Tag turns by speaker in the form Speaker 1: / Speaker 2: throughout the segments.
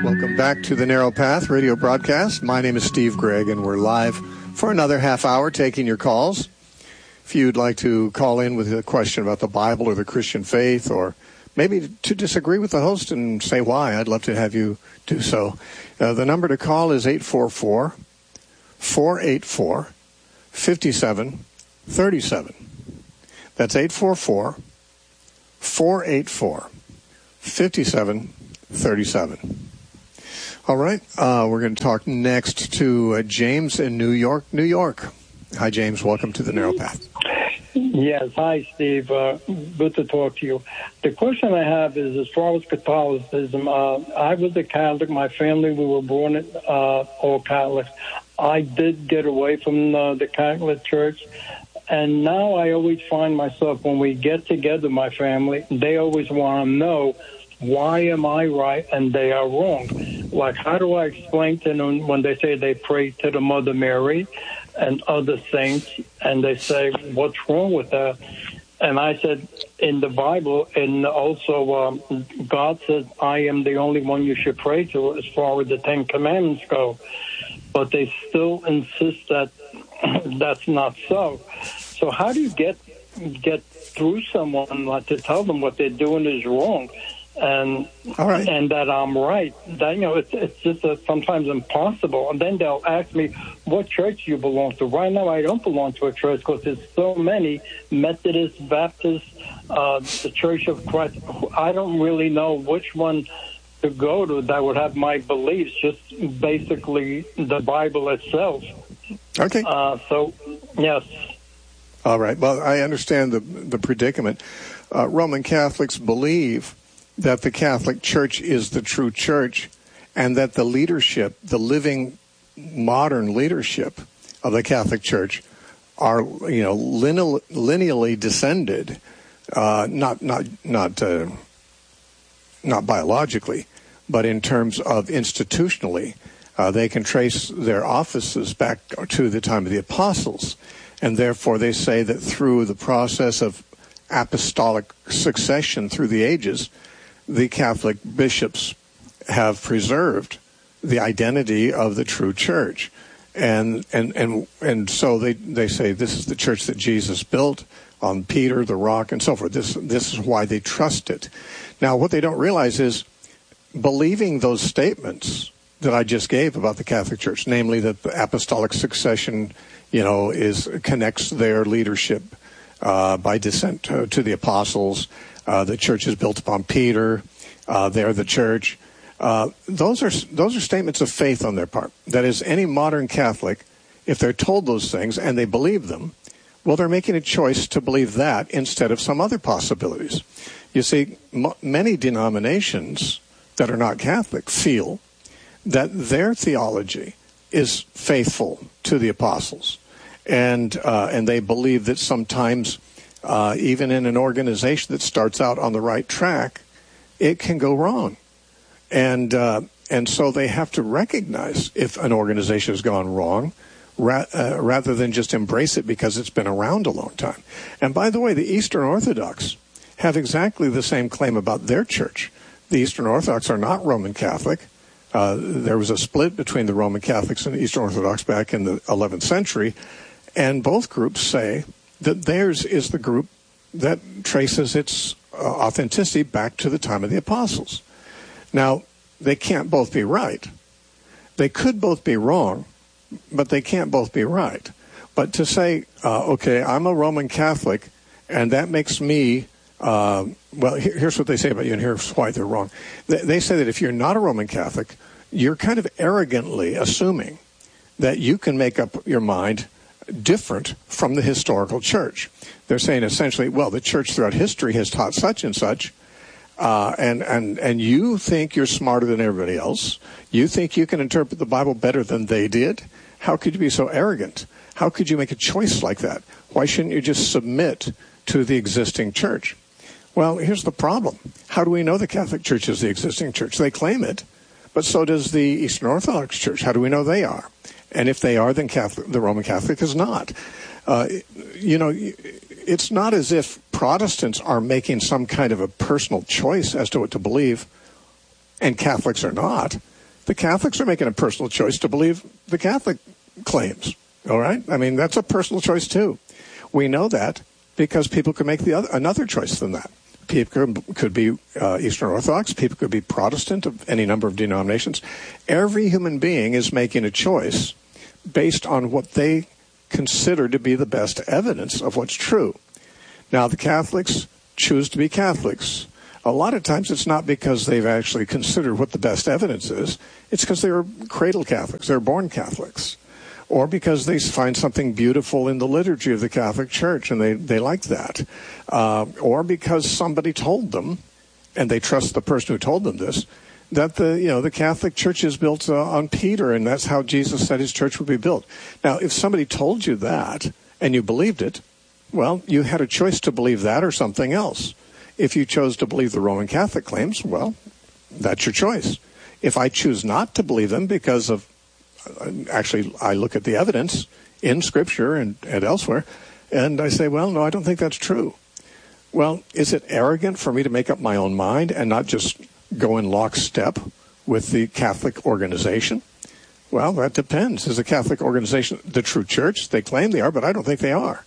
Speaker 1: Welcome back to the Narrow Path radio broadcast. My name is Steve Gregg, and we're live for another half hour taking your calls. If you'd like to call in with a question about the Bible or the Christian faith, or maybe to disagree with the host and say why, I'd love to have you do so. The number to call is 844-484-5737. That's 844-484-5737. All right, we're going to talk next to James in New York, New York. Hi, James. Welcome to the Narrow Path.
Speaker 2: Yes. Hi, Steve. Good to talk to you. The question I have is, as far as Catholicism, I was a Catholic. My family, we were born all Catholics. I did get away from the Catholic Church. And now I always find myself, when we get together, my family, they always want to know, why am I right and they are wrong? Like, how do I explain to them when they say they pray to the Mother Mary and other saints, and they say, what's wrong with that? And I said, in the Bible, and also God says, I am the only one you should pray to as far as the Ten Commandments go. But they still insist that that's not so. So how do you get through someone, like, to tell them what they're doing is wrong? And and that I'm right. That, it's just sometimes impossible. And then they'll ask me, what church you belong to? Right now, I don't belong to a church because there's so many: Methodist, Baptist, the Church of Christ. I don't really know which one to go to that would have my beliefs, just basically the Bible itself.
Speaker 1: Okay.
Speaker 2: So, yes.
Speaker 1: All right. Well, I understand the predicament. Roman Catholics believe that the Catholic Church is the true church, and that the leadership, the living modern leadership of the Catholic Church, are lineally descended, not biologically, but in terms of institutionally. They can trace their offices back to the time of the apostles, and therefore they say that through the process of apostolic succession through the ages, the Catholic bishops have preserved the identity of the true church. And so they say this is the church that Jesus built on Peter, the rock, and so forth. This is why they trust it. Now, what they don't realize is, believing those statements that I just gave about the Catholic Church, namely that the apostolic succession, connects their leadership by descent to the apostles. The church is built upon Peter. They're the church. Those are statements of faith on their part. That is, any modern Catholic, if they're told those things and they believe them, well, they're making a choice to believe that instead of some other possibilities. You see, many denominations that are not Catholic feel that their theology is faithful to the apostles, and they believe that sometimes, even in an organization that starts out on the right track, it can go wrong. And so they have to recognize if an organization has gone wrong, rather than just embrace it because it's been around a long time. And by the way, the Eastern Orthodox have exactly the same claim about their church. The Eastern Orthodox are not Roman Catholic. There was a split between the Roman Catholics and the Eastern Orthodox back in the 11th century, and both groups say that theirs is the group that traces its authenticity back to the time of the apostles. Now, they can't both be right. They could both be wrong, but they can't both be right. But to say, okay, I'm a Roman Catholic, and that makes me, here's what they say about you, and here's why they're wrong. They say that if you're not a Roman Catholic, you're kind of arrogantly assuming that you can make up your mind different from the historical church. They're saying essentially, well, the church throughout history has taught such and such, and you think you're smarter than everybody else. You think you can interpret the Bible better than they did. How could you be so arrogant? How could you make a choice like that? Why shouldn't you just submit to the existing church? Well, here's the problem. How do we know the Catholic Church is the existing church? They claim it, but so does the Eastern Orthodox Church. How do we know they are? And if they are, then the Roman Catholic is not. It's not as if Protestants are making some kind of a personal choice as to what to believe, and Catholics are not. The Catholics are making a personal choice to believe the Catholic claims. All right? I mean, that's a personal choice, too. We know that because people could make another choice than that. People could be Eastern Orthodox. People could be Protestant of any number of denominations. Every human being is making a choice based on what they consider to be the best evidence of what's true. Now, the Catholics choose to be Catholics. A lot of times it's not because they've actually considered what the best evidence is. It's because they were cradle Catholics. They're born Catholics. Or because they find something beautiful in the liturgy of the Catholic Church and they like that. Or because somebody told them, and they trust the person who told them this, that the Catholic Church is built on Peter, and that's how Jesus said his church would be built. Now, if somebody told you that and you believed it, well, you had a choice to believe that or something else. If you chose to believe the Roman Catholic claims, well, that's your choice. If I choose not to believe them because of, actually, I look at the evidence in Scripture and elsewhere, and I say, well, no, I don't think that's true. Well, is it arrogant for me to make up my own mind and not just go in lockstep with the Catholic organization? Well, that depends. Is the Catholic organization the true church? They claim they are, but I don't think they are.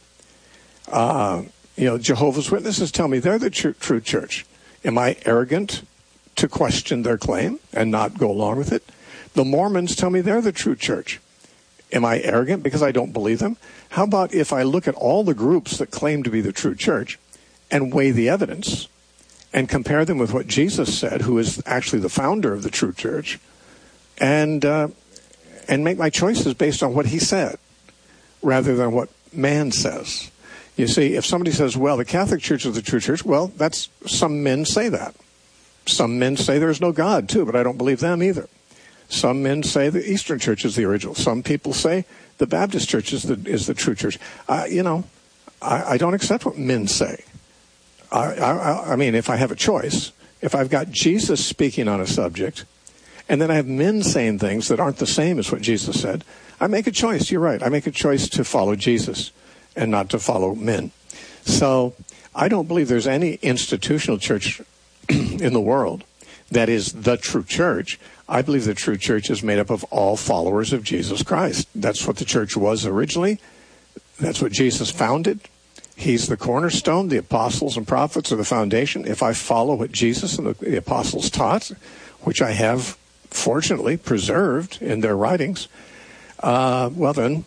Speaker 1: Jehovah's Witnesses tell me they're the true church. Am I arrogant to question their claim and not go along with it? The Mormons tell me they're the true church. Am I arrogant because I don't believe them? How about if I look at all the groups that claim to be the true church and weigh the evidence and compare them with what Jesus said, who is actually the founder of the true church, and make my choices based on what he said rather than what man says? You see, if somebody says, well, the Catholic Church is the true church, well, some men say that. Some men say there's no God, too, but I don't believe them either. Some men say the Eastern Church is the original. Some people say the Baptist Church is the true church. I don't accept what men say. I mean, if I have a choice, if I've got Jesus speaking on a subject, and then I have men saying things that aren't the same as what Jesus said, I make a choice. You're right. I make a choice to follow Jesus and not to follow men. So I don't believe there's any institutional church in the world that is the true church. I believe the true church is made up of all followers of Jesus Christ. That's what the church was originally. That's what Jesus founded. He's the cornerstone. The apostles and prophets are the foundation. If I follow what Jesus and the apostles taught, which I have fortunately preserved in their writings, well then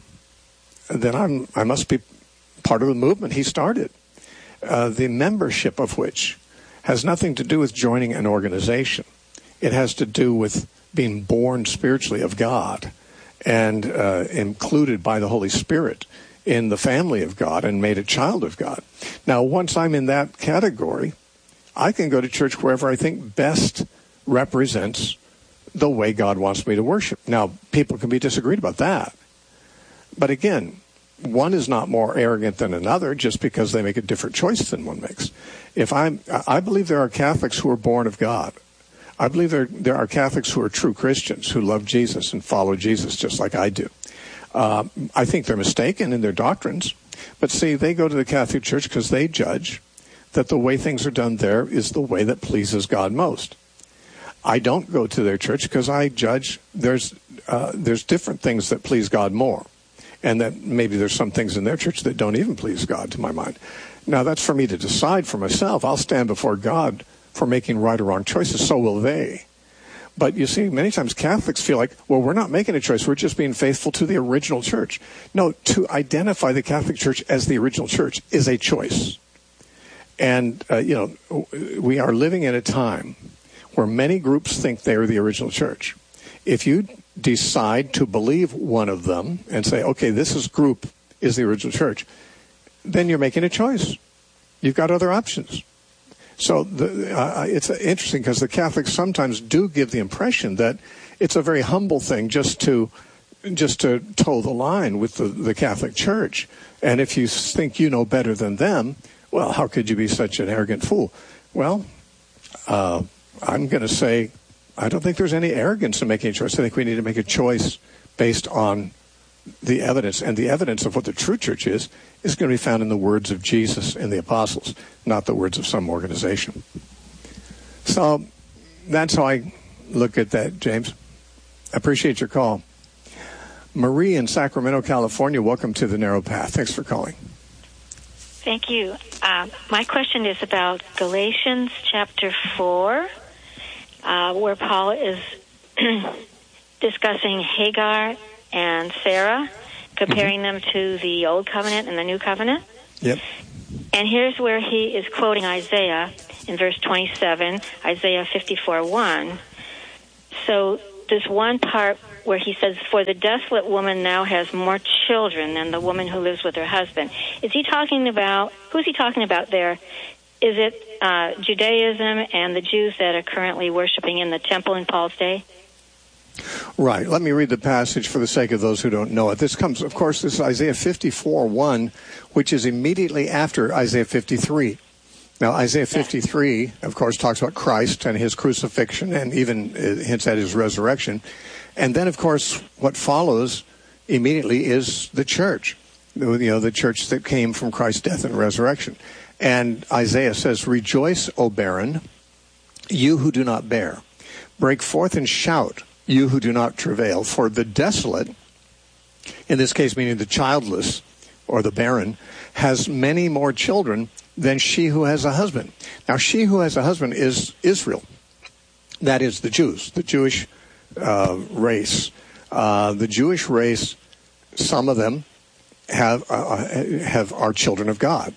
Speaker 1: I must be part of the movement he started. The membership of which has nothing to do with joining an organization. It has to do with being born spiritually of God and included by the Holy Spirit in the family of God and made a child of God. Now, once I'm in that category, I can go to church wherever I think best represents the way God wants me to worship. Now, people can be disagreed about that. But again, one is not more arrogant than another just because they make a different choice than one makes. I believe there are Catholics who are born of God. I believe there are Catholics who are true Christians, who love Jesus and follow Jesus just like I do. I think they're mistaken in their doctrines. But see, they go to the Catholic Church because they judge that the way things are done there is the way that pleases God most. I don't go to their church because I judge there's different things that please God more. And that maybe there's some things in their church that don't even please God, to my mind. Now, that's for me to decide for myself. I'll stand before God for making right or wrong choices. So will they. But you see, many times Catholics feel like, well, we're not making a choice. We're just being faithful to the original church. No, to identify the Catholic Church as the original church is a choice. And, we are living in a time where many groups think they are the original church. If you decide to believe one of them and say, okay, this group is the original church, then you're making a choice. You've got other options. So it's interesting because the Catholics sometimes do give the impression that it's a very humble thing just to toe the line with the Catholic Church. And if you think you know better than them, well, how could you be such an arrogant fool? Well, I'm going to say I don't think there's any arrogance in making a choice. I think we need to make a choice based on the evidence. And the evidence of what the true church is going to be found in the words of Jesus and the apostles, not the words of some organization. So that's how I look at that, James. Appreciate your call. Marie in Sacramento, California, welcome to The Narrow Path. Thanks for calling.
Speaker 3: Thank you. My question is about Galatians chapter 4, where Paul is discussing Hagar and Sarah, comparing them to the Old Covenant and the New Covenant.
Speaker 1: Yep.
Speaker 3: And here's where he is quoting Isaiah in verse 27, Isaiah 54:1. So there's one part where he says, "For the desolate woman now has more children than the woman who lives with her husband." Is he talking about, who's he talking about there? Is it Judaism and the Jews that are currently worshiping in the temple in Paul's day?
Speaker 1: Right. Let me read the passage for the sake of those who don't know it. This comes, of course, this is Isaiah 54:1, which is immediately after Isaiah 53. Now, Isaiah 53, of course, talks about Christ and his crucifixion and even hints at his resurrection. And then, of course, what follows immediately is the church, the church that came from Christ's death and resurrection. And Isaiah says, "Rejoice, O barren, you who do not bear. Break forth and shout, you who do not travail. For the desolate," in this case meaning the childless or the barren, "has many more children than she who has a husband." Now, she who has a husband is Israel. That is the Jews, the Jewish race. The Jewish race, some of them are children of God.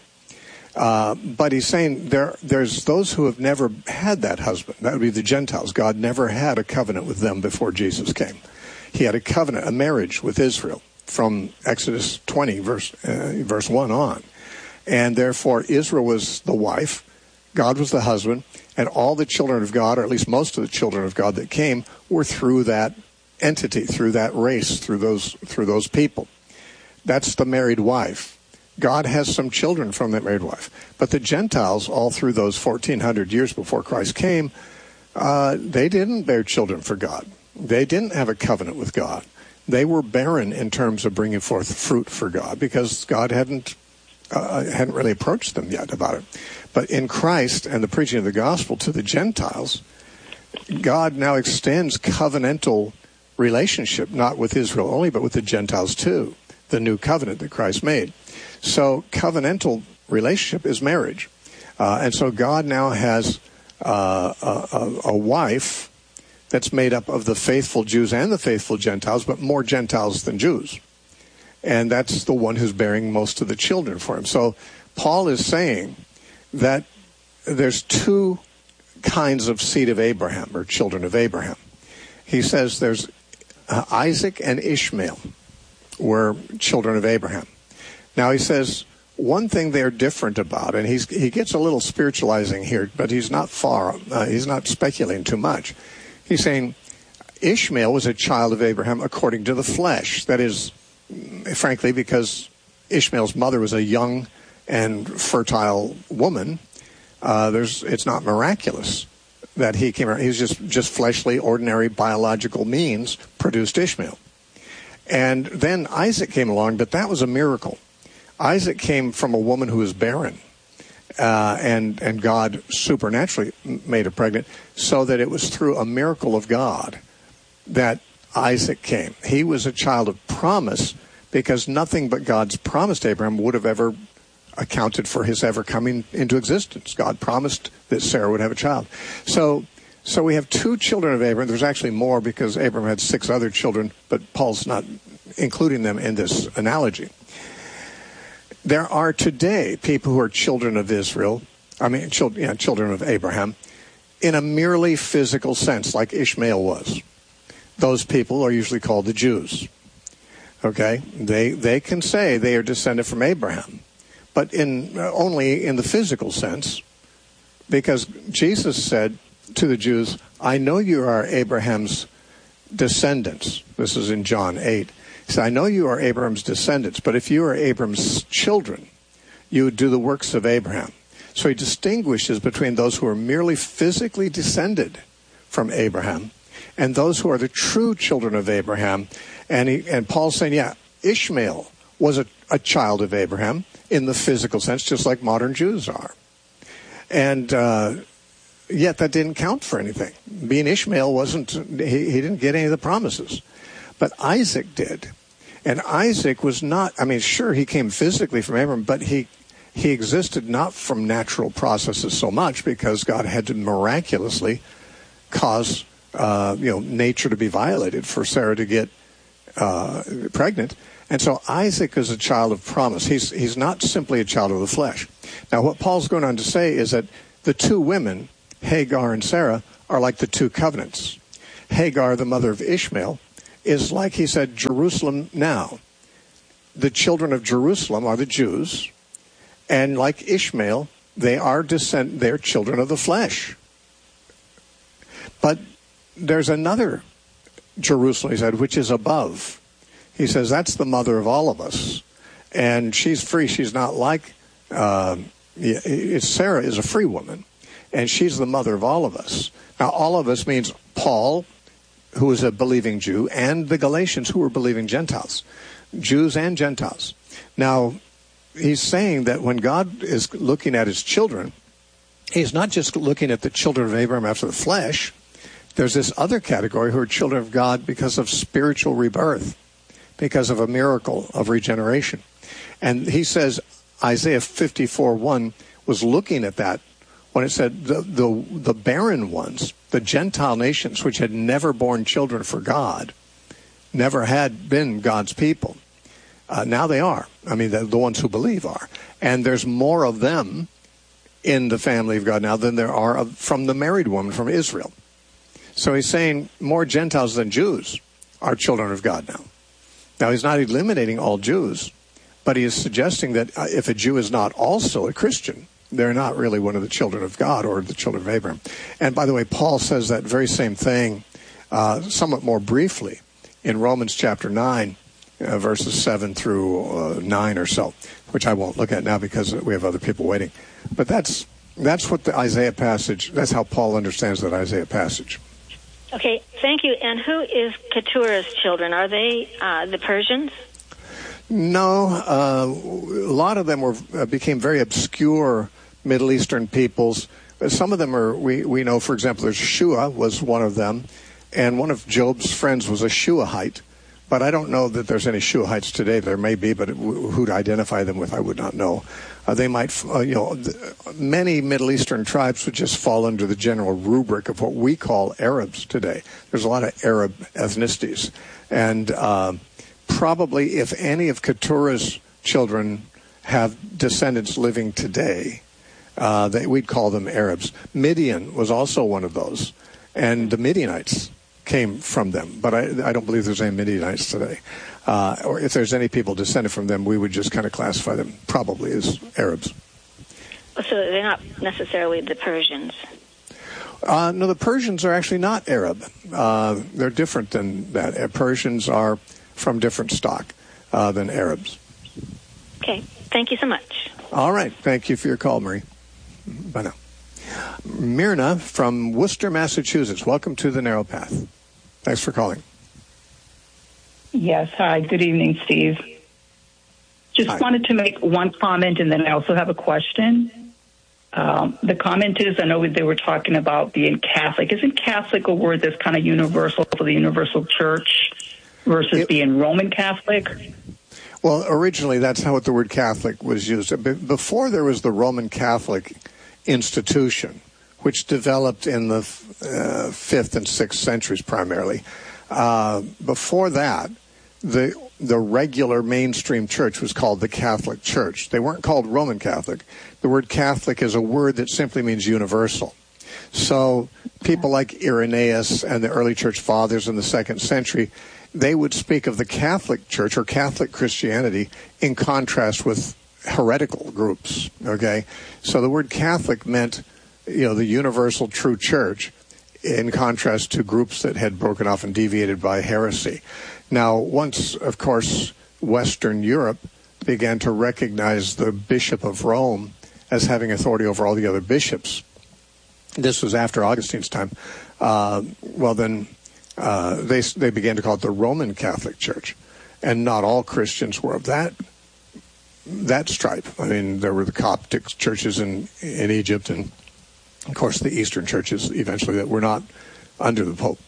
Speaker 1: But he's saying there's those who have never had that husband. That would be the Gentiles. God never had a covenant with them before Jesus came. He had a covenant, a marriage with Israel from Exodus 20, verse 1 on. And therefore, Israel was the wife, God was the husband, and all the children of God, or at least most of the children of God that came, were through that entity, through that race, through those people. That's the married wife. God has some children from that married wife. But the Gentiles, all through those 1,400 years before Christ came, they didn't bear children for God. They didn't have a covenant with God. They were barren in terms of bringing forth fruit for God because God hadn't really approached them yet about it. But in Christ and the preaching of the gospel to the Gentiles, God now extends covenantal relationship, not with Israel only, but with the Gentiles too, the new covenant that Christ made. So covenantal relationship is marriage. And so God now has a wife that's made up of the faithful Jews and the faithful Gentiles, but more Gentiles than Jews. And that's the one who's bearing most of the children for him. So Paul is saying that there's two kinds of seed of Abraham, or children of Abraham. He says there's Isaac and Ishmael were children of Abraham. Now he says one thing they're different about, and he gets a little spiritualizing here, but he's not he's not speculating too much. He's saying Ishmael was a child of Abraham according to the flesh. That is, frankly, because Ishmael's mother was a young and fertile woman, it's not miraculous that he came around. He was just fleshly, ordinary, biological means produced Ishmael. And then Isaac came along, but that was a miracle. Isaac came from a woman who was barren, and God supernaturally made her pregnant, so that it was through a miracle of God that Isaac came. He was a child of promise because nothing but God's promise to Abraham would have ever accounted for his ever coming into existence. God promised that Sarah would have a child. So we have two children of Abraham. There's actually more because Abraham had 6 other children, but Paul's not including them in this analogy. There are today people who are children of Israel, children of Abraham, in a merely physical sense, like Ishmael was. Those people are usually called the Jews. Okay? They can say they are descended from Abraham, but only in the physical sense, because Jesus said to the Jews, "I know you are Abraham's descendants." This is in John 8. He said, "I know you are Abraham's descendants, but if you are Abraham's children, you would do the works of Abraham." So he distinguishes between those who are merely physically descended from Abraham and those who are the true children of Abraham. And Paul's saying, yeah, Ishmael was a child of Abraham in the physical sense, just like modern Jews are. And yet that didn't count for anything. Being Ishmael wasn't, he didn't get any of the promises. But Isaac did. And Isaac was not, I mean, sure, he came physically from Abraham, but he existed not from natural processes so much, because God had to miraculously cause, nature to be violated for Sarah to get pregnant. And so Isaac is a child of promise. He's not simply a child of the flesh. Now, what Paul's going on to say is that the two women, Hagar and Sarah, are like the two covenants. Hagar, the mother of Ishmael, is like he said, Jerusalem now. The children of Jerusalem are the Jews, and like Ishmael, they're children of the flesh. But there's another Jerusalem, he said, which is above. He says that's the mother of all of us, and she's free. She's not like Sarah is a free woman, and she's the mother of all of us. Now, all of us means Paul, who is a believing Jew, and the Galatians, who were believing Gentiles, Jews and Gentiles. Now, he's saying that when God is looking at his children, he's not just looking at the children of Abraham after the flesh. There's this other category who are children of God because of spiritual rebirth, because of a miracle of regeneration. And he says Isaiah 54:1 was looking at that when it said the barren ones, the Gentile nations, which had never borne children for God, never had been God's people. Now they are. I mean, the ones who believe are. And there's more of them in the family of God now than there are from the married woman from Israel. So he's saying more Gentiles than Jews are children of God now. Now, he's not eliminating all Jews, but he is suggesting that if a Jew is not also a Christian, they're not really one of the children of God or the children of Abraham. And by the way, Paul says that very same thing somewhat more briefly in Romans chapter 9, verses 7 through 9 or so, which I won't look at now because we have other people waiting. But that's what the Isaiah passage, that's how Paul understands that Isaiah passage.
Speaker 3: Okay, thank you. And who is Keturah's children? Are they the Persians?
Speaker 1: No, a lot of them became very obscure Middle Eastern peoples. Some of them are, we know, for example, there's Shua was one of them, and one of Job's friends was a Shuahite. But I don't know that there's any Shuahites today. There may be, but who to identify them with, I would not know. They might, many Middle Eastern tribes would just fall under the general rubric of what we call Arabs today. There's a lot of Arab ethnicities. And probably if any of Keturah's children have descendants living today, we'd call them Arabs. Midian was also one of those. And the Midianites came from them, but I don't believe there's any Midianites today. Or if there's any people descended from them, we would just kind of classify them probably as Arabs.
Speaker 3: So they're not necessarily the Persians?
Speaker 1: No, the Persians are actually not Arab. They're different than that. Persians are from different stock than Arabs.
Speaker 3: Okay, thank you so much.
Speaker 1: All right, thank you for your call, Marie. Bye now. Myrna from Worcester, Massachusetts. Welcome to the Narrow Path. Thanks for calling.
Speaker 4: Yes, hi. Good evening, Steve. Just wanted to make one comment, and then I also have a question. The comment is, I know they were talking about being Catholic. Isn't Catholic a word that's kind of universal for the universal church versus being Roman Catholic?
Speaker 1: Well, originally that's how the word Catholic was used. Before there was the Roman Catholic institution, which developed in the 5th and 6th centuries primarily. Before that, the regular mainstream church was called the Catholic Church. They weren't called Roman Catholic. The word Catholic is a word that simply means universal. So people like Irenaeus and the early church fathers in the 2nd century, they would speak of the Catholic Church or Catholic Christianity in contrast with heretical groups, okay? So the word Catholic meant, the universal true church in contrast to groups that had broken off and deviated by heresy. Now, once, of course, Western Europe began to recognize the Bishop of Rome as having authority over all the other bishops, this was after Augustine's time, they began to call it the Roman Catholic Church. And not all Christians were of that stripe. I mean, there were the Coptic churches in Egypt and of course, the Eastern churches eventually that were not under the Pope.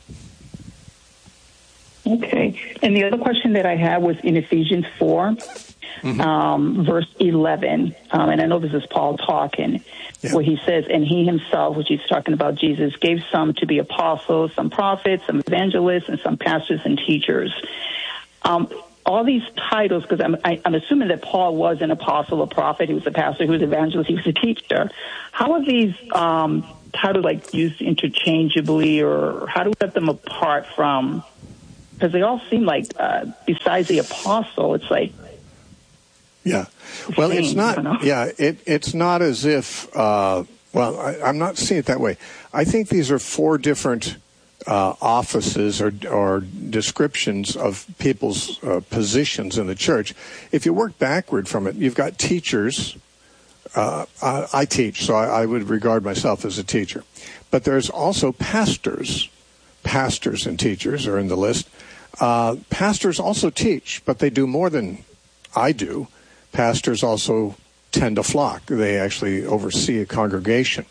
Speaker 4: Okay. And the other question that I had was in Ephesians 4, verse 11. And I know this is Paul talking, where he says, and he himself, which he's talking about Jesus, gave some to be apostles, some prophets, some evangelists, and some pastors and teachers. All these titles, because I'm assuming that Paul was an apostle, a prophet, he was a pastor, he was an evangelist, he was a teacher. How are these titles like used interchangeably, or how do we set them apart from? Because they all seem like, besides the apostle, it's like.
Speaker 1: Yeah. Well, it's not. Yeah, it's not as if. I'm not seeing it that way. I think these are four different offices or descriptions of people's positions in the church. If you work backward from it, you've got teachers. I teach, so I would regard myself as a teacher. But there's also pastors. Pastors and teachers are in the list. Pastors also teach, but they do more than I do. Pastors also tend to flock. They actually oversee a congregation.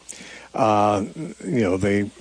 Speaker 1: They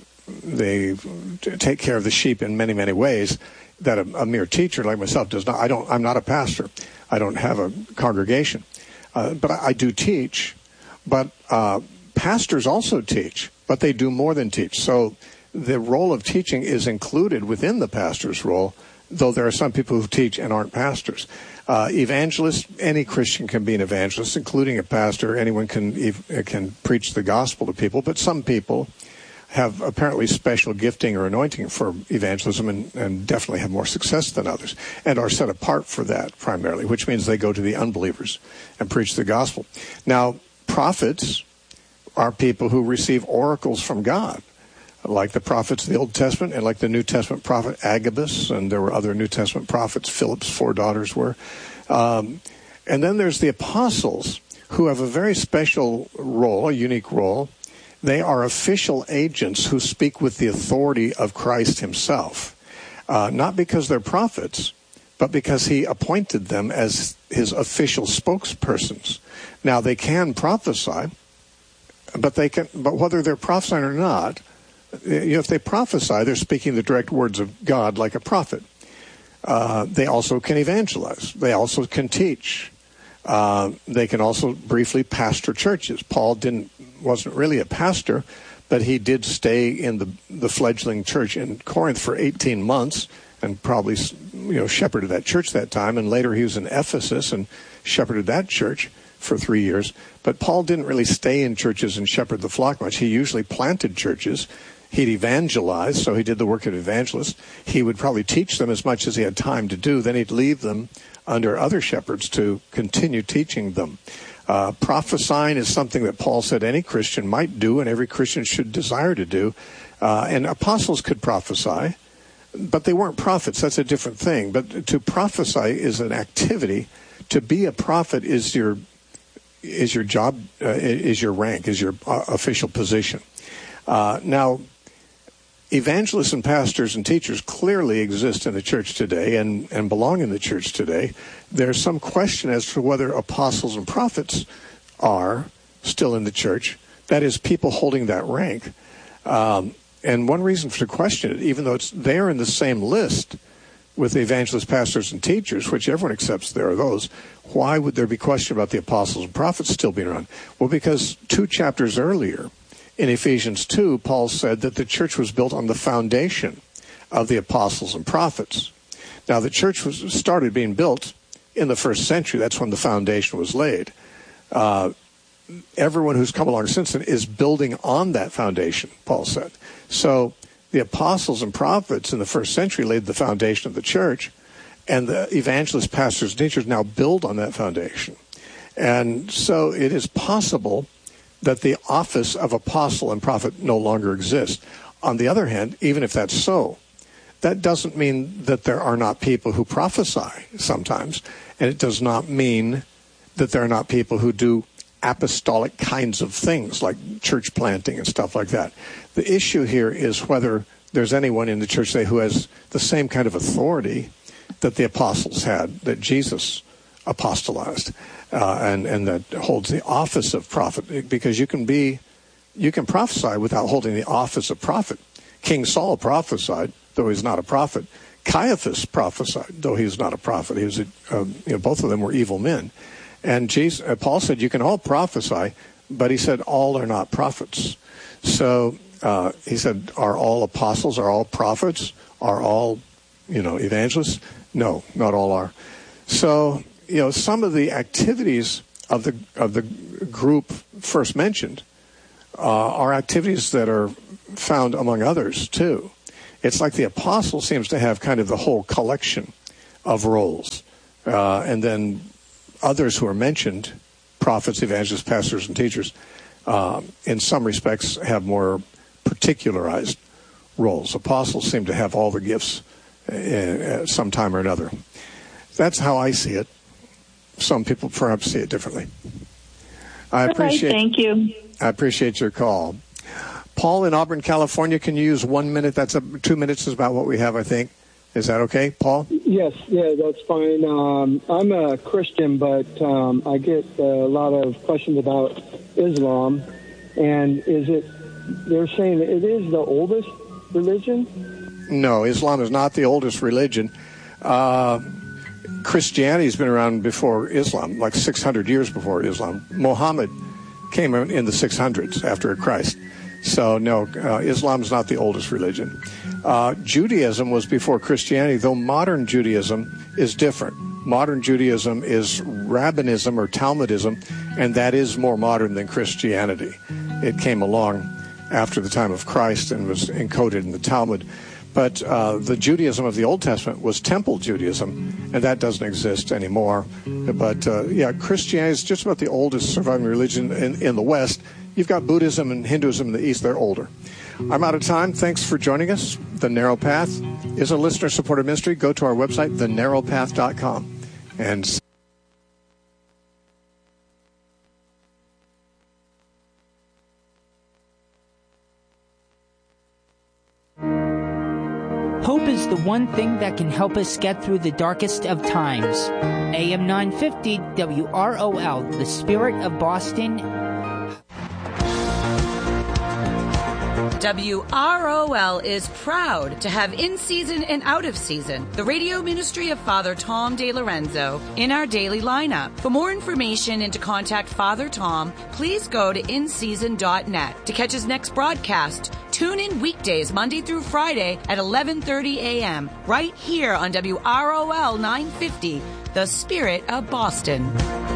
Speaker 1: take care of the sheep in many, many ways that a mere teacher like myself does not. I'm not a pastor. I don't have a congregation. But I do teach. But pastors also teach, but they do more than teach. So the role of teaching is included within the pastor's role, though there are some people who teach and aren't pastors. Evangelists, any Christian can be an evangelist, including a pastor. Anyone can preach the gospel to people, but some people have apparently special gifting or anointing for evangelism and definitely have more success than others and are set apart for that primarily, which means they go to the unbelievers and preach the gospel. Now, prophets are people who receive oracles from God, like the prophets of the Old Testament and like the New Testament prophet Agabus, and there were other New Testament prophets. Philip's 4 daughters were. And then there's the apostles, who have a very special role, a unique role. They are official agents who speak with the authority of Christ himself, not because they're prophets, but because he appointed them as his official spokespersons. Now, they can prophesy, but whether they're prophesying or not, if they prophesy, they're speaking the direct words of God like a prophet. They also can evangelize. They also can teach. They can also briefly pastor churches. Paul wasn't really a pastor, but he did stay in the fledgling church in Corinth for 18 months and probably shepherded that church that time. And later he was in Ephesus and shepherded that church for 3 years. But Paul didn't really stay in churches and shepherd the flock much. He usually planted churches. He'd evangelize, so he did the work of evangelist. He would probably teach them as much as he had time to do. Then he'd leave them under other shepherds to continue teaching them. Prophesying is something that Paul said any Christian might do and every Christian should desire to do. And apostles could prophesy, but they weren't prophets. That's a different thing. But to prophesy is an activity. To be a prophet is your job, is your rank, is your official position. Now, evangelists and pastors and teachers clearly exist in the church today and belong in the church today. There's some question as to whether apostles and prophets are still in the church. That is, people holding that rank. And one reason to question it, even though they're in the same list with the evangelists, pastors, and teachers, which everyone accepts there are those, why would there be question about the apostles and prophets still being around? Well, because 2 chapters earlier, in Ephesians 2, Paul said that the church was built on the foundation of the apostles and prophets. Now, the church started being built in the 1st century. That's when the foundation was laid. Everyone who's come along since then is building on that foundation, Paul said. So the apostles and prophets in the 1st century laid the foundation of the church, and the evangelists, pastors, and teachers now build on that foundation. And so it is possible that the office of apostle and prophet no longer exists. On the other hand, even if that's so, that doesn't mean that there are not people who prophesy sometimes, and it does not mean that there are not people who do apostolic kinds of things like church planting and stuff like that. The issue here is whether there's anyone in the church today who has the same kind of authority that the apostles had, that Jesus apostolized, and that holds the office of prophet, because you can be you can prophesy without holding the office of prophet. King Saul prophesied, though he's not a prophet. Caiaphas prophesied, though he was not a prophet. He was both of them were evil men. And Paul said, you can all prophesy, but he said, all are not prophets. So he said, are all apostles, are all prophets, are all, evangelists? No, not all are. So, some of the activities of the group first mentioned are activities that are found among others, too. It's like the apostle seems to have kind of the whole collection of roles. And then others who are mentioned, prophets, evangelists, pastors, and teachers, in some respects have more particularized roles. Apostles seem to have all the gifts at some time or another. That's how I see it. Some people perhaps see it differently.
Speaker 4: Thank you.
Speaker 1: I appreciate your call. Paul in Auburn, California, can you use 1 minute? 2 minutes is about what we have, I think. Is that okay, Paul?
Speaker 5: Yes, that's fine. I'm a Christian, but I get a lot of questions about Islam. And they're saying it is the oldest religion?
Speaker 1: No, Islam is not the oldest religion. Christianity's been around before Islam, like 600 years before Islam. Muhammad came in the 600s after Christ. So, no, Islam is not the oldest religion. Judaism was before Christianity, though modern Judaism is different. Modern Judaism is rabbinism or Talmudism, and that is more modern than Christianity. It came along after the time of Christ and was encoded in the Talmud. But the Judaism of the Old Testament was Temple Judaism, and that doesn't exist anymore. But, Christianity is just about the oldest surviving religion in the West. You've got Buddhism and Hinduism in the East. They're older. I'm out of time. Thanks for joining us. The Narrow Path is a listener-supported ministry. Go to our website, thenarrowpath.com. And
Speaker 6: hope is the one thing that can help us get through the darkest of times. AM 950 WROL, the Spirit of Boston.
Speaker 7: WROL is proud to have in-season and out-of-season the radio ministry of Father Tom DeLorenzo in our daily lineup. For more information and to contact Father Tom, please go to inseason.net. To catch his next broadcast, tune in weekdays Monday through Friday at 11:30 a.m. right here on WROL 950, the Spirit of Boston.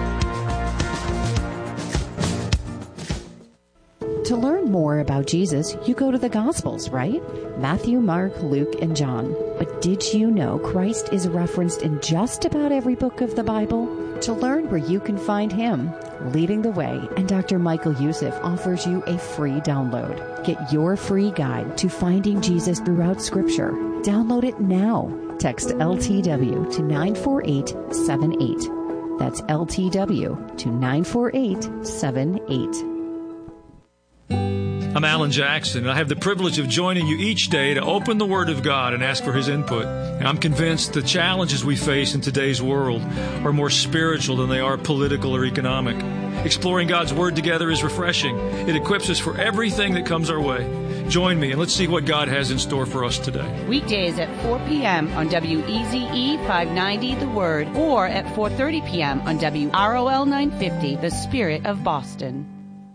Speaker 8: To learn more about Jesus, you go to the Gospels, right? Matthew, Mark, Luke, and John. But did you know Christ is referenced in just about every book of the Bible? To learn where you can find him, Leading the Way, and Dr. Michael Youssef offers you a free download. Get your free guide to finding Jesus throughout Scripture. Download it now. Text LTW to 94878. That's LTW to 94878.
Speaker 9: I'm Alan Jackson, and I have the privilege of joining you each day to open the Word of God and ask for His input. And I'm convinced the challenges we face in today's world are more spiritual than they are political or economic. Exploring God's Word together is refreshing. It equips us for everything that comes our way. Join me, and let's see what God has in store for us today.
Speaker 7: Weekdays at 4 p.m. on WEZE 590 The Word, or at 4:30 p.m. on WROL 950, The Spirit of Boston.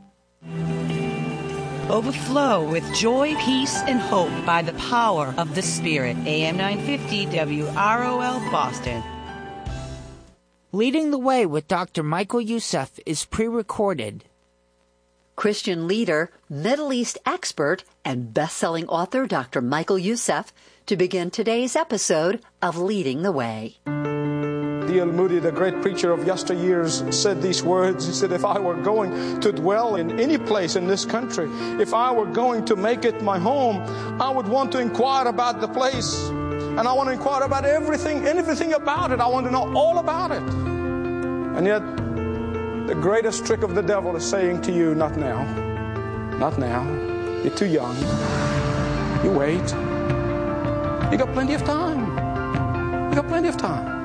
Speaker 7: Overflow with joy, peace, and hope by the power of the Spirit. AM 950 WROL Boston.
Speaker 6: Leading the Way with Dr. Michael Youssef is pre-recorded.
Speaker 10: Christian leader, Middle East expert, and best-selling author Dr. Michael Youssef to begin today's episode of Leading the Way.
Speaker 11: D.L. Moody, the great preacher of yesteryears, said these words. He said, if I were going to dwell in any place in this country, if I were going to make it my home, I would want to inquire about the place. And I want to inquire about everything about it. I want to know all about it. And yet, the greatest trick of the devil is saying to you, not now. Not now. You're too young. You wait. You got plenty of time. You got plenty of time.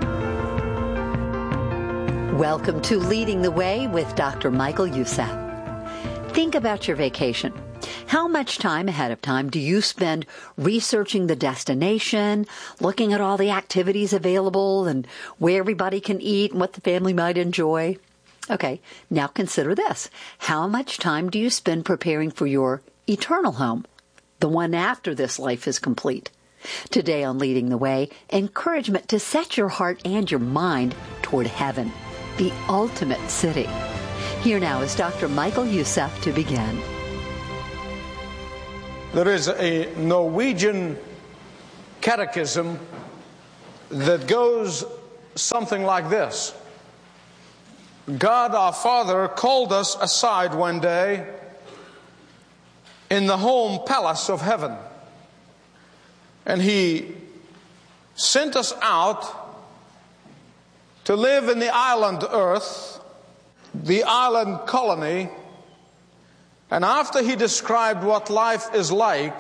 Speaker 10: Welcome to Leading the Way with Dr. Michael Youssef. Think about your vacation. How much time ahead of time do you spend researching the destination, looking at all the activities available and where everybody can eat and what the family might enjoy? Okay, now consider this. How much time do you spend preparing for your eternal home, the one after this life is complete? Today on Leading the Way, encouragement to set your heart and your mind toward heaven, the ultimate city. Here now is Dr. Michael Youssef to begin.
Speaker 11: There is a Norwegian catechism that goes something like this. God our Father called us aside one day in the home palace of heaven. And He sent us out to live in the island earth, the island colony. And after He described what life is like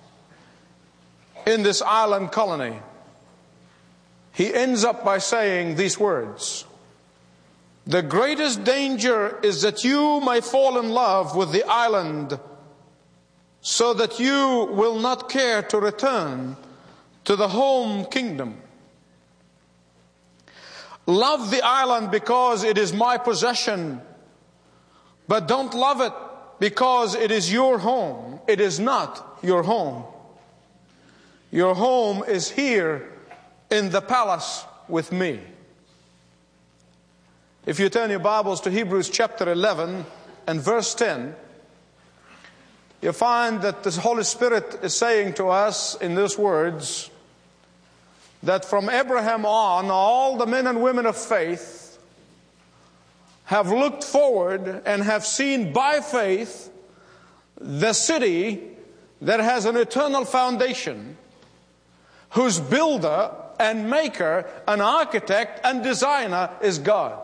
Speaker 11: in this island colony, He ends up by saying these words: the greatest danger is that you may fall in love with the island so that you will not care to return to the home kingdom. Love the island because it is my possession, but don't love it because it is your home. It is not your home. Your home is here in the palace with me. If you turn your Bibles to Hebrews chapter 11 and verse 10, you'll find that the Holy Spirit is saying to us in these words that from Abraham on, all the men and women of faith have looked forward and have seen by faith the city that has an eternal foundation, whose builder and maker and architect and designer is God.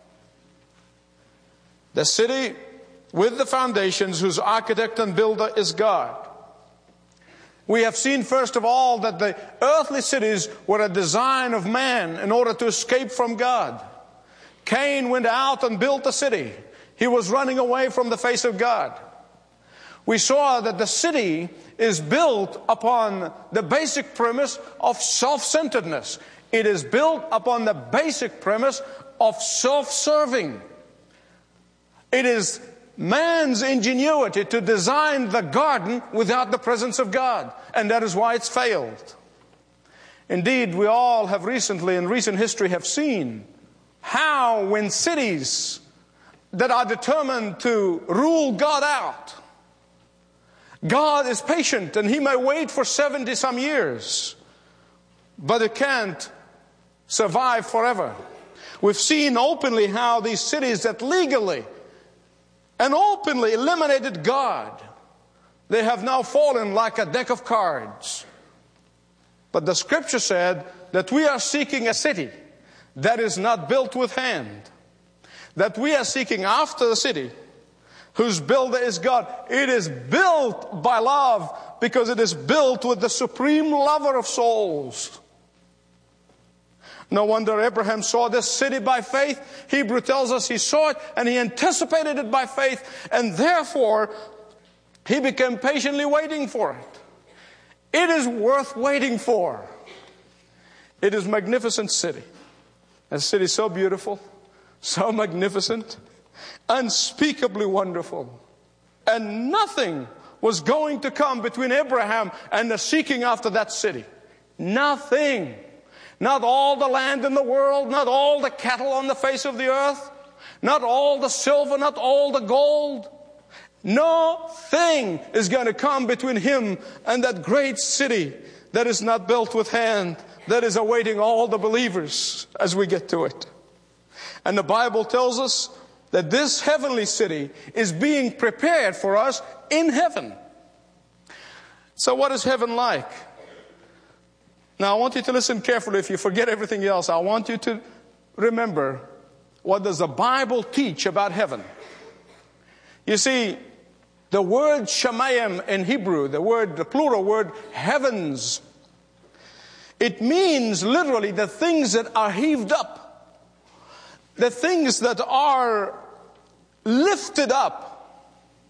Speaker 11: The city with the foundations, whose architect and builder is God. We have seen, first of all, that the earthly cities were a design of man in order to escape from God. Cain went out and built a city. He was running away from the face of God. We saw that the city is built upon the basic premise of self-centeredness. It is built upon the basic premise of self-serving. It is man's ingenuity to design the garden without the presence of God. And that is why it's failed. Indeed, we all have recently, in recent history, have seen how when cities that are determined to rule God out, God is patient and He may wait for 70 some years, but it can't survive forever. We've seen openly how these cities that legally and openly eliminated God, they have now fallen like a deck of cards. But the Scripture said that we are seeking a city that is not built with hand, that we are seeking after the city whose builder is God. It is built by love because it is built with the supreme lover of souls. No wonder Abraham saw this city by faith. Hebrew tells us he saw it and he anticipated it by faith, and therefore he became patiently waiting for it. It is worth waiting for. It is a magnificent city. A city so beautiful, so magnificent, unspeakably wonderful. And nothing was going to come between Abraham and the seeking after that city. Nothing. Not all the land in the world, not all the cattle on the face of the earth, not all the silver, not all the gold. Nothing is going to come between him and that great city that is not built with hand, that is awaiting all the believers as we get to it. And the Bible tells us that this heavenly city is being prepared for us in heaven. So what is heaven like? Now I want you to listen carefully. If you forget everything else, I want you to remember, what does the Bible teach about heaven? You see, the word shamayim in Hebrew, the plural word heavens, it means literally the things that are heaved up, the things that are lifted up.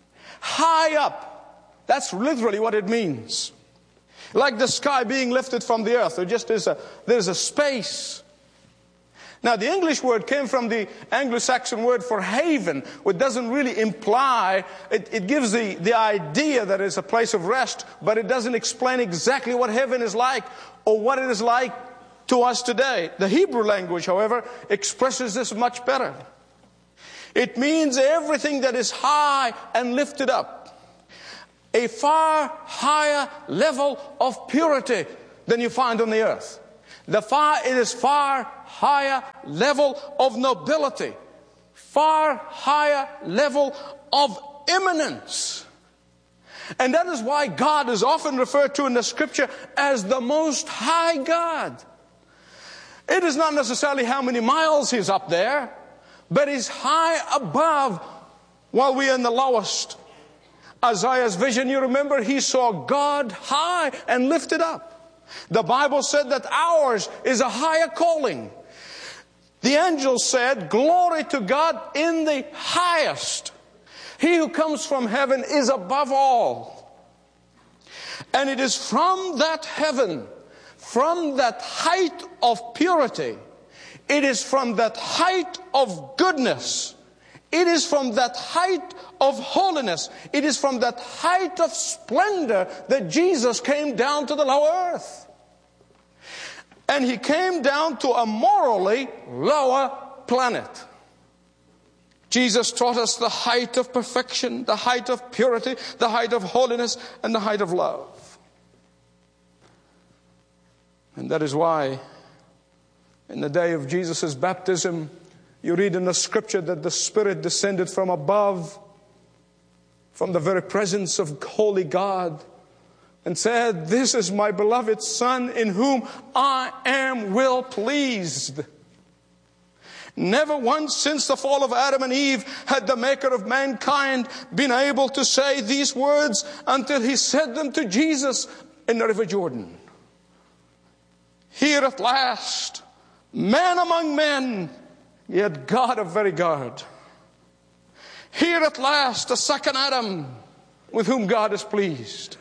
Speaker 11: High up. That's literally what it means. Like the sky being lifted from the earth. There's a space. Now, the English word came from the Anglo-Saxon word for haven, which doesn't really imply, it gives the idea that it's a place of rest, but it doesn't explain exactly what heaven is like or what it is like to us today. The Hebrew language, however, expresses this much better. It means everything that is high and lifted up. A far higher level of purity than you find on the earth. It is far higher level of nobility, far higher level of eminence. And that is why God is often referred to in the scripture as the Most High God. It is not necessarily how many miles He's up there, but He's high above while we are in the lowest. Isaiah's vision, you remember, he saw God high and lifted up. The Bible said that ours is a higher calling. The angel said, glory to God in the highest. He who comes from heaven is above all. And it is from that heaven, from that height of purity, it is from that height of goodness, it is from that height of holiness, it is from that height of splendor that Jesus came down to the lower earth. And He came down to a morally lower planet. Jesus taught us the height of perfection, the height of purity, the height of holiness, and the height of love. And that is why in the day of Jesus' baptism, you read in the scripture that the Spirit descended from above, from the very presence of holy God, and said, this is my beloved Son in whom I am well pleased. Never once since the fall of Adam and Eve had the Maker of mankind been able to say these words until He said them to Jesus in the River Jordan. Here at last, man among men, yet God of very God. Here at last, the second Adam with whom God is pleased.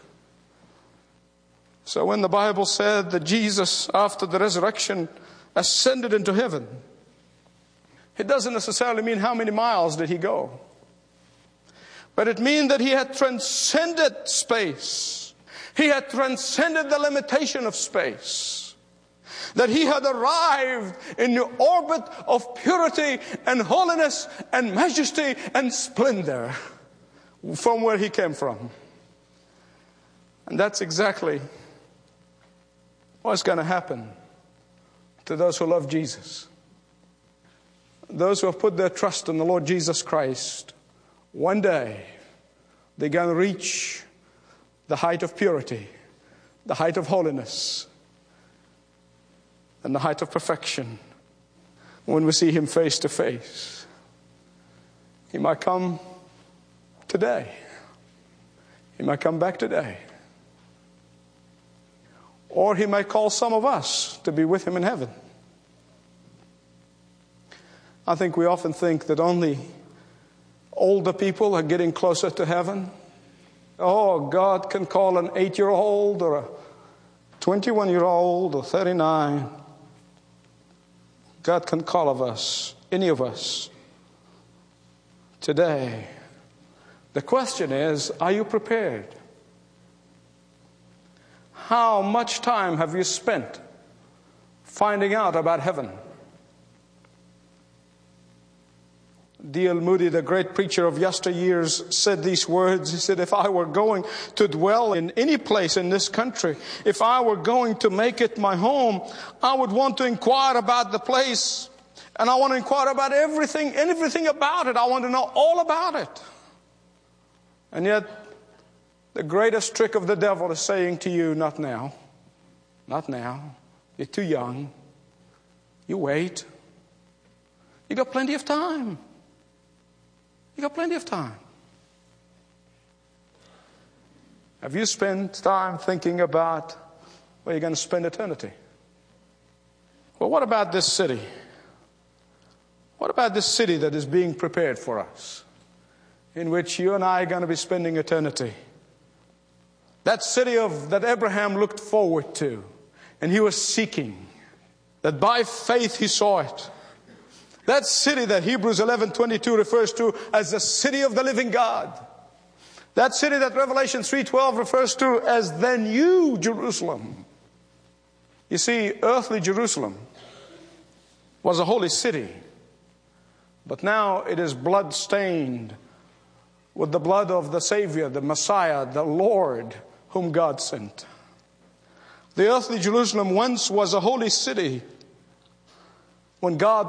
Speaker 11: So when the Bible said that Jesus, after the resurrection, ascended into heaven, it doesn't necessarily mean how many miles did He go. But it means that He had transcended space. He had transcended the limitation of space. That He had arrived in the orbit of purity and holiness and majesty and splendor from where He came from. And that's exactly what's going to happen to those who love Jesus. Those who have put their trust in the Lord Jesus Christ, one day they're going to reach the height of purity, the height of holiness, and the height of perfection when we see Him face to face. He might come today. He might come back today. Or He might call some of us to be with Him in heaven. I think we often think that only older people are getting closer to heaven. Oh, God can call an 8-year-old or a 21-year-old or 39. God can call of us, any of us, today. The question is, are you prepared? How much time have you spent finding out about heaven? D.L. Moody, the great preacher of yesteryears, said these words. He said, if I were going to dwell in any place in this country, if I were going to make it my home, I would want to inquire about the place. And I want to inquire about everything about it. I want to know all about it. And yet, the greatest trick of the devil is saying to you, not now. Not now. You're too young. You wait. You got plenty of time. You got plenty of time. Have you spent time thinking about where you're going to spend eternity? Well, what about this city? What about this city that is being prepared for us? in which you and I are going to be spending eternity. That city that Abraham looked forward to and he was seeking, that by faith he saw it. That city that Hebrews 11:22 refers to as the city of the living God. That city that Revelation 3:12 refers to as the new Jerusalem. You see, earthly Jerusalem was a holy city, but now it is blood-stained with the blood of the Savior, the Messiah, the Lord, whom God sent. The earthly Jerusalem once was a holy city when God